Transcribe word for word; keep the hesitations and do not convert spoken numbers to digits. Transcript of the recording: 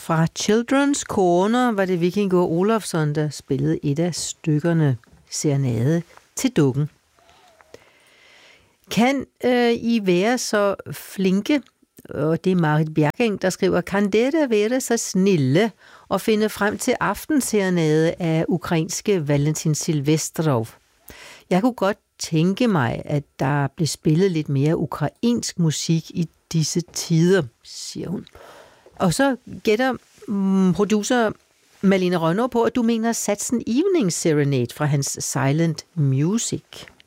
Fra Children's Corner var det Vikingur Olafsson, der spillede et af stykkerne Serenade til dukken. Kan øh, I være så flinke, og det er Marit Bjergeng, der skriver, kan dere være så snille og finde frem til aftenserenade af ukrainske Valentin Silvestrov? Jeg kunne godt tænke mig, at der blev spillet lidt mere ukrainsk musik i disse tider, siger hun. Og så gætter mm, producer Malene Rønnow på, at du mener satsen Evening Serenade fra hans Silent Music.